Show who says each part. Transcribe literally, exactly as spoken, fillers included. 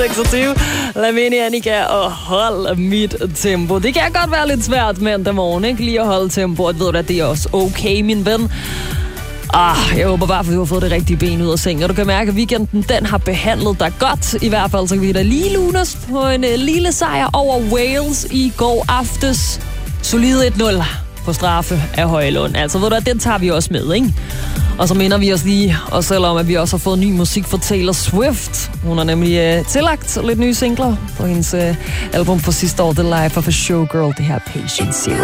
Speaker 1: seksogtyve. Lavinia, Annika og hold mit tempo. Det kan godt være lidt svært mandag morgen, ikke? Lige at holde tempoet. Ved du at det er også okay, min ven. Ah, jeg håber bare, at du har fået det rigtige ben ud af sengen. Og du kan mærke, at weekenden den har behandlet dig godt. I hvert fald så kan vi da lige lunes på en uh, lille sejr over Wales i går aftes. Solide et nul på straffe af Højlund. Altså, ved du at den tager vi også med, ikke? Og så minder vi os lige, og selvom at vi også har fået ny musik fra Taylor Swift. Hun har nemlig uh, tillagt lidt nye singler på hendes uh, album fra sidste år, The Life of a Showgirl. Det her Patient Zero.